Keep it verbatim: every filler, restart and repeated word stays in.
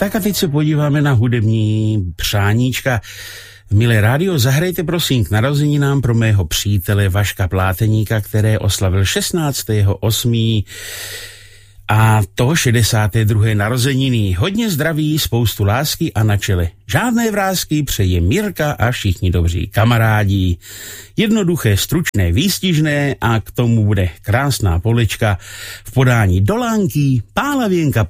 Tak a teď se podíváme na hudební přáníčka. Milé rádio, zahrajte prosím k narozeninám pro mého přítele Vaška Pláteníka, které oslavil šestnáctého osmého a to šedesáté druhé narozeniny. Hodně zdraví, spoustu lásky a na čele žádné vrásky přeje Mirka a všichni dobří kamarádi. Jednoduché, stručné, výstižné a k tomu bude krásná polečka v podání Dolánky, Pálavěnka